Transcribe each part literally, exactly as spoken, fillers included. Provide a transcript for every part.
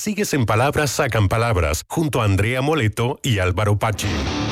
Sigues en Palabras Sacan Palabras, junto a Andrea Moleto y Álvaro Pachi.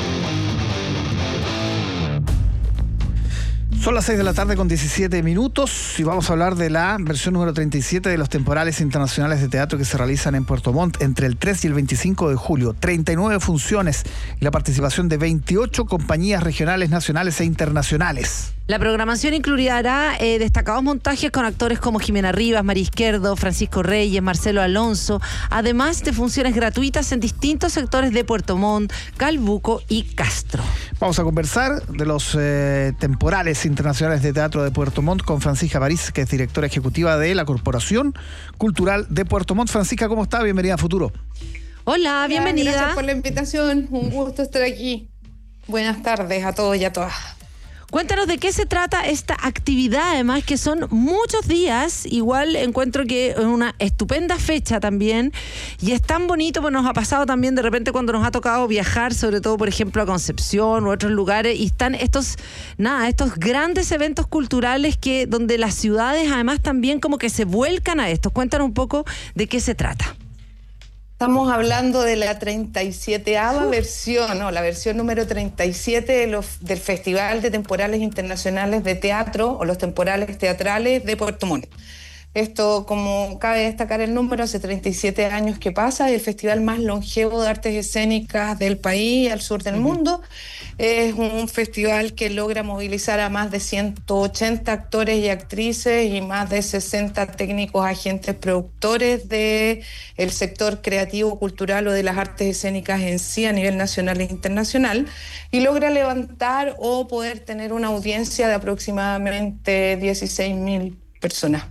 Son las seis de la tarde con diecisiete minutos y vamos a hablar de la versión número treinta y siete de los temporales internacionales de teatro que se realizan en Puerto Montt entre el tres y el veinticinco de julio. treinta y nueve funciones y la participación de veintiocho compañías regionales, nacionales e internacionales. La programación incluirá eh, destacados montajes con actores como Jimena Rivas, María Izquierdo, Francisco Reyes, Marcelo Alonso, además de funciones gratuitas en distintos sectores de Puerto Montt, Calbuco y Castro. Vamos a conversar de los eh, temporales internacionales de teatro de Puerto Montt con Francisca París, que es directora ejecutiva de la Corporación Cultural de Puerto Montt. Francisca, ¿cómo está? Bienvenida a Futuro. Hola, bienvenida. Gracias por la invitación, un gusto estar aquí. Buenas tardes a todos y a todas. Cuéntanos de qué se trata esta actividad, además que son muchos días. Igual encuentro que es una estupenda fecha también y es tan bonito, pues nos ha pasado también de repente cuando nos ha tocado viajar, sobre todo por ejemplo a Concepción u otros lugares, y están estos, nada, estos grandes eventos culturales que donde las ciudades además también como que se vuelcan a estos. Cuéntanos un poco de qué se trata. Estamos hablando de la treinta y sieteava uh. versión, ¿no? La versión número treinta y siete de los, del Festival de Temporales Internacionales de Teatro o los Temporales Teatrales de Puerto Montt. Esto, como cabe destacar el número, hace treinta y siete años que pasa, es el festival más longevo de artes escénicas del país, al sur del uh-huh. mundo. Es un festival que logra movilizar a más de ciento ochenta actores y actrices y más de sesenta técnicos, agentes, productores del sector creativo, cultural o de las artes escénicas en sí a nivel nacional e internacional, y logra levantar o poder tener una audiencia de aproximadamente dieciséis mil personas.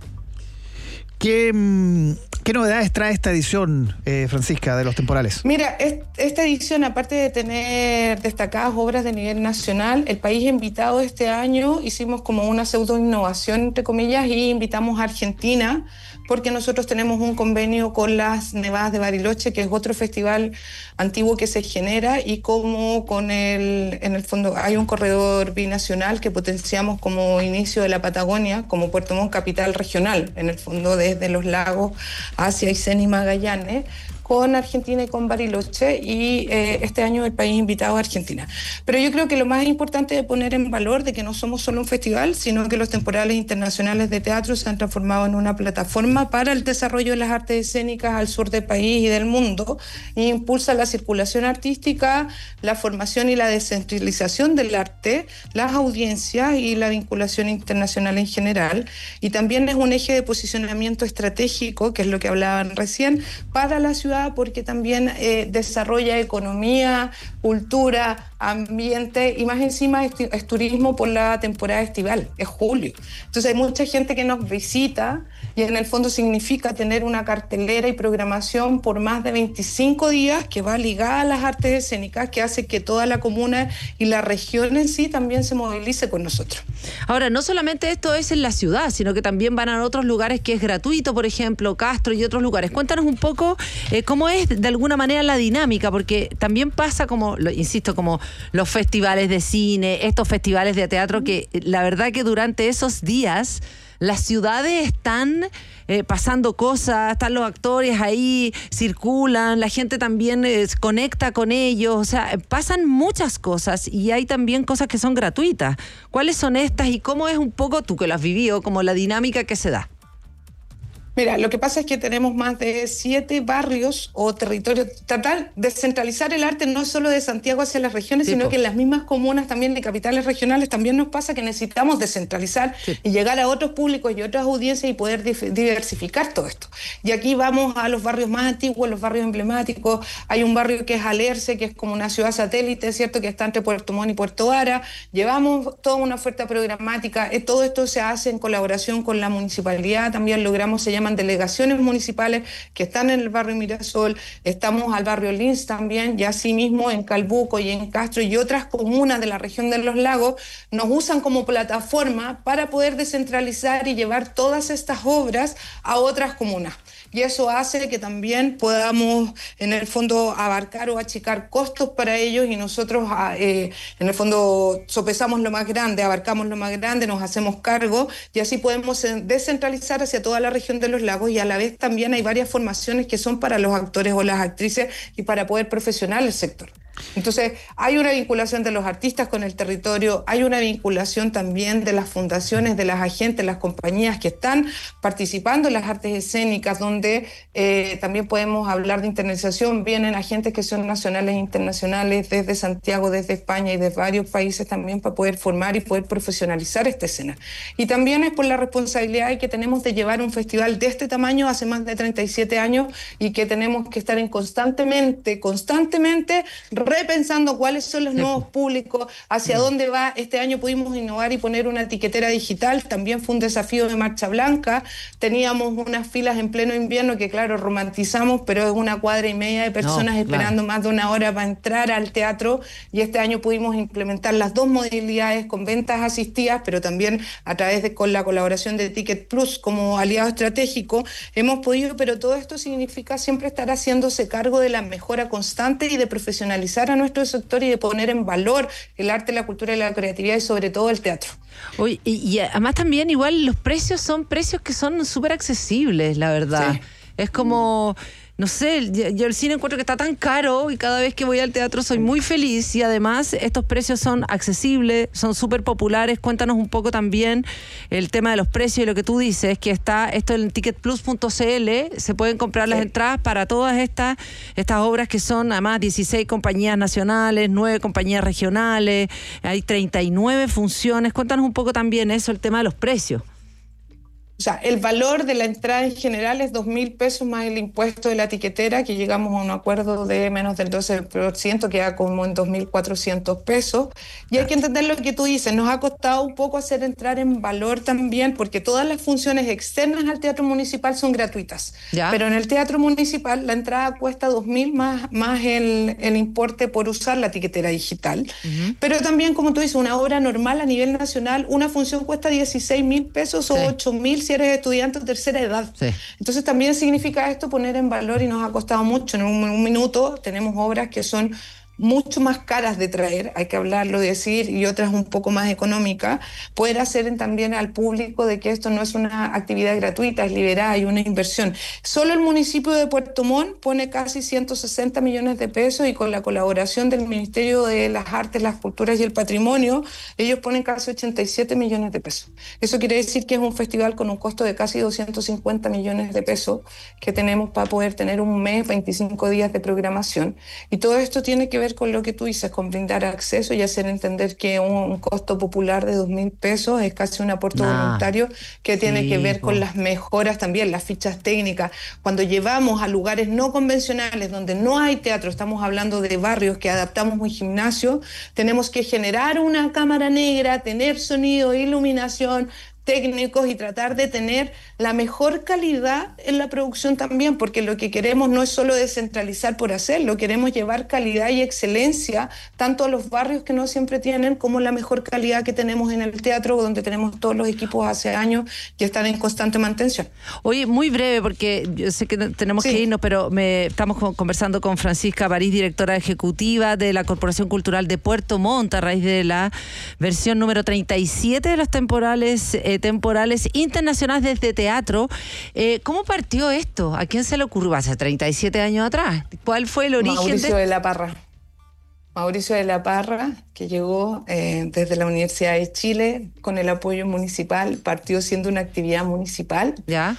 ¿Qué, ¿Qué novedades trae esta edición, eh, Francisca, de los temporales? Mira, es, esta edición, aparte de tener destacadas obras de nivel nacional, el país invitado este año hicimos como una pseudo innovación, entre comillas, y invitamos a Argentina, porque nosotros tenemos un convenio con las Nevadas de Bariloche, que es otro festival antiguo que se genera, y como con el, en el fondo hay un corredor binacional que potenciamos como inicio de la Patagonia, como Puerto Montt capital regional, en el fondo desde los lagos hacia Aysén y Magallanes, con Argentina y con Bariloche, y eh, este año el país invitado a Argentina. Pero yo creo que lo más importante de poner en valor de que no somos solo un festival, sino que los temporales internacionales de teatro se han transformado en una plataforma para el desarrollo de las artes escénicas al sur del país y del mundo, e impulsa la circulación artística, la formación y la descentralización del arte, las audiencias y la vinculación internacional en general, y también es un eje de posicionamiento estratégico, que es lo que hablaban recién, para la ciudad, porque también eh, desarrolla economía, cultura, ambiente, y más encima es, es turismo por la temporada estival, es julio. Entonces hay mucha gente que nos visita, y en el fondo significa tener una cartelera y programación por más de veinticinco días que va ligada a las artes escénicas, que hace que toda la comuna y la región en sí también se movilice con nosotros. Ahora, no solamente esto es en la ciudad, sino que también van a otros lugares que es gratuito, por ejemplo, Castro y otros lugares. Cuéntanos un poco eh, cómo es de alguna manera la dinámica, porque también pasa como, lo, insisto, como los festivales de cine, estos festivales de teatro, que la verdad que durante esos días las ciudades están eh, pasando cosas, están los actores ahí, circulan, la gente también eh, conecta con ellos, o sea, pasan muchas cosas y hay también cosas que son gratuitas. ¿Cuáles son estas y cómo es un poco, tú que lo has vivido, como la dinámica que se da? Mira, lo que pasa es que tenemos más de siete barrios o territorios. Tratar de centralizar el arte no solo de Santiago hacia las regiones, sí, sino po. que en las mismas comunas también de capitales regionales también nos pasa que necesitamos descentralizar sí. y llegar a otros públicos y otras audiencias y poder diversificar todo esto. Y aquí vamos a los barrios más antiguos, los barrios emblemáticos. Hay un barrio que es Alerce, que es como una ciudad satélite, ¿cierto?, que está entre Puerto Montt y Puerto Vara. Llevamos toda una oferta programática. Todo esto se hace en colaboración con la municipalidad. También logramos, se llaman delegaciones municipales que están en el barrio Mirasol, estamos al barrio Lins también, y así mismo en Calbuco y en Castro y otras comunas de la región de los lagos nos usan como plataforma para poder descentralizar y llevar todas estas obras a otras comunas. Y eso hace que también podamos, en el fondo, abarcar o achicar costos para ellos, y nosotros, eh, en el fondo, sopesamos lo más grande, abarcamos lo más grande, nos hacemos cargo, y así podemos descentralizar hacia toda la región de los los Lagos, y a la vez también hay varias formaciones que son para los actores o las actrices y para poder profesionar el sector. Entonces, hay una vinculación de los artistas con el territorio, hay una vinculación también de las fundaciones, de las agentes, las compañías que están participando en las artes escénicas, donde eh, también podemos hablar de internacionalización. Vienen agentes que son nacionales e internacionales desde Santiago, desde España y de varios países también para poder formar y poder profesionalizar esta escena. Y también es por la responsabilidad que tenemos de llevar un festival de este tamaño hace más de treinta y siete años y que tenemos que estar en constantemente, constantemente repensando cuáles son los nuevos públicos, hacia dónde va. Este año pudimos innovar y poner una etiquetera digital, también fue un desafío de Marcha Blanca. Teníamos unas filas en pleno invierno que claro, romantizamos, pero es una cuadra y media de personas no, esperando claro. más de una hora para entrar al teatro, y este año pudimos implementar las dos modalidades con ventas asistidas, pero también a través de con la colaboración de Ticket Plus como aliado estratégico, hemos podido, pero todo esto significa siempre estar haciéndose cargo de la mejora constante y de profesionalizar a nuestro sector y de poner en valor el arte, la cultura y la creatividad y sobre todo el teatro. Oye, y, y además también igual los precios son precios que son súper accesibles, la verdad. Sí. Es como... No sé, yo el cine encuentro que está tan caro y cada vez que voy al teatro soy muy feliz, y además estos precios son accesibles, son súper populares. Cuéntanos un poco también el tema de los precios y lo que tú dices, que está esto en ticket plus punto c l, se pueden comprar sí. las entradas para todas estas, estas obras que son además dieciséis compañías nacionales, nueve compañías regionales, hay treinta y nueve funciones. Cuéntanos un poco también eso, el tema de los precios. O sea, el valor de la entrada en general es dos mil pesos más el impuesto de la etiquetera, que llegamos a un acuerdo de menos del doce por ciento, queda como en dos mil cuatrocientos pesos. Y hay que entender lo que tú dices, nos ha costado un poco hacer entrar en valor también, porque todas las funciones externas al teatro municipal son gratuitas. ¿Ya? Pero en el teatro municipal la entrada cuesta dos mil más, más el, el importe por usar la etiquetera digital. Uh-huh. Pero también, como tú dices, una obra normal a nivel nacional, una función cuesta dieciséis mil pesos sí. o ocho mil si eres estudiante de tercera edad. Sí. Entonces también significa esto poner en valor, y nos ha costado mucho. En un, un minuto tenemos obras que son mucho más caras de traer, hay que hablarlo, decir, y otras un poco más económicas, poder hacer también al público de que esto no es una actividad gratuita, es liberada, hay una inversión. Solo el municipio de Puerto Montt pone casi ciento sesenta millones de pesos, y con la colaboración del Ministerio de las Artes, las Culturas y el Patrimonio, ellos ponen casi ochenta y siete millones de pesos. Eso quiere decir que es un festival con un costo de casi doscientos cincuenta millones de pesos que tenemos para poder tener un mes, veinticinco días de programación. Y todo esto tiene que ver con lo que tú dices, con brindar acceso y hacer entender que un, un costo popular de dos mil pesos es casi un aporte nah, voluntario que tiene sí, que ver con las mejoras también, las fichas técnicas. Cuando llevamos a lugares no convencionales donde no hay teatro, estamos hablando de barrios que adaptamos un gimnasio, tenemos que generar una cámara negra, tener sonido, iluminación, técnicos, y tratar de tener la mejor calidad en la producción también, porque lo que queremos no es solo descentralizar por hacerlo, queremos llevar calidad y excelencia tanto a los barrios que no siempre tienen, como la mejor calidad que tenemos en el teatro, donde tenemos todos los equipos hace años y están en constante mantención. Oye, muy breve, porque yo sé que tenemos sí. que irnos, pero me, estamos conversando con Francisca París, directora ejecutiva de la Corporación Cultural de Puerto Montt, a raíz de la versión número treinta y siete de los temporales eh, temporales internacionales desde teatro. Eh, ¿Cómo partió esto? ¿A quién se le ocurrió hace treinta y siete años atrás? ¿Cuál fue el origen? Mauricio de... de la Parra. Mauricio de la Parra, que llegó eh, desde la Universidad de Chile con el apoyo municipal, partió siendo una actividad municipal. ¿Ya?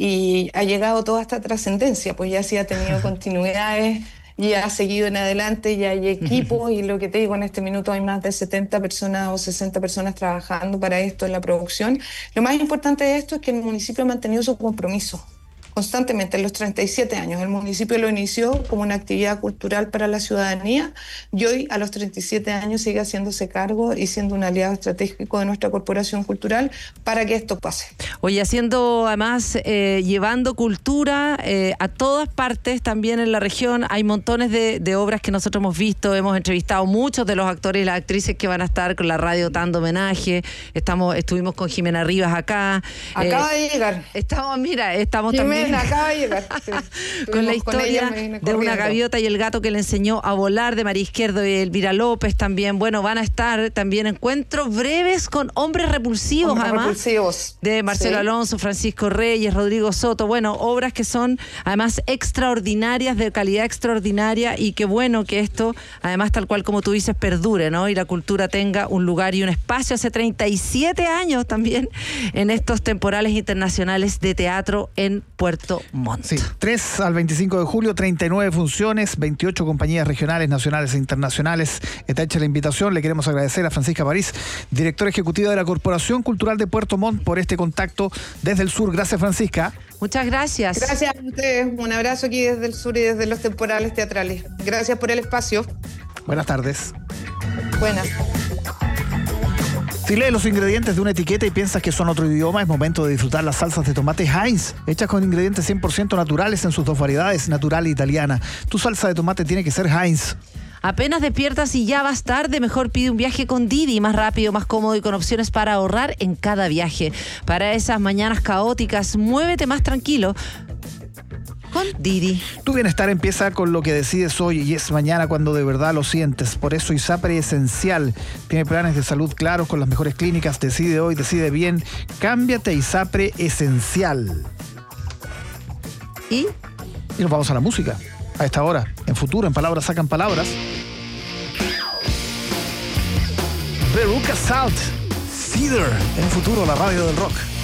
Y ha llegado toda esta trascendencia, pues ya sí ha tenido continuidades, y ha seguido en adelante, ya hay equipos, y lo que te digo, en este minuto hay más de setenta personas o sesenta personas trabajando para esto en la producción. Lo más importante de esto es que el municipio ha mantenido su compromiso constantemente en los treinta y siete años. El municipio lo inició como una actividad cultural para la ciudadanía, y hoy a los treinta y siete años sigue haciéndose cargo y siendo un aliado estratégico de nuestra corporación cultural para que esto pase. Oye, haciendo además, eh, llevando cultura eh, a todas partes, también en la región, hay montones de, de obras que nosotros hemos visto, hemos entrevistado muchos de los actores y las actrices que van a estar con la radio dando homenaje. Estamos, estuvimos con Jimena Rivas acá. Acaba eh, de llegar. Estamos, mira, estamos Jimena, también Medina acaba de llegar. Con la historia con ella, de una gaviota y el gato que le enseñó a volar, de María Izquierdo y Elvira López también. Bueno, van a estar también encuentros breves con hombres repulsivos, Hombres además. repulsivos. De Marcelo Sí. Alonso, Francisco Reyes, Rodrigo Soto. Bueno, obras que son además extraordinarias, de calidad extraordinaria, y qué bueno que esto, además, tal cual como tú dices, perdure, ¿no? Y la cultura tenga un lugar y un espacio. Hace treinta y siete años también en estos temporales internacionales de teatro en Puerto Montt. Sí, tres al veinticinco de julio, treinta y nueve funciones, veintiocho compañías regionales, nacionales e internacionales. Está hecha la invitación. Le queremos agradecer a Francisca París, directora ejecutiva de la Corporación Cultural de Puerto Montt, por este contacto desde el sur. Gracias, Francisca. Muchas gracias. Gracias a ustedes. Un abrazo aquí desde el sur y desde los temporales teatrales. Gracias por el espacio. Buenas tardes. Buenas. Si lees los ingredientes de una etiqueta y piensas que son otro idioma, es momento de disfrutar las salsas de tomate Heinz, hechas con ingredientes cien por ciento naturales en sus dos variedades, natural e italiana. Tu salsa de tomate tiene que ser Heinz. Apenas despiertas y ya vas tarde, mejor pide un viaje con Didi, más rápido, más cómodo y con opciones para ahorrar en cada viaje. Para esas mañanas caóticas, muévete más tranquilo con Didi. Tu bienestar empieza con lo que decides hoy y es mañana cuando de verdad lo sientes. Por eso ISAPRE Esencial tiene planes de salud claros con las mejores clínicas. Decide hoy, decide bien. Cámbiate a ISAPRE Esencial. ¿Y? Y nos vamos a la música. A esta hora, en Futuro, en Palabras Sacan Palabras. Veruca Salt, Feeder, en Futuro, la radio del rock.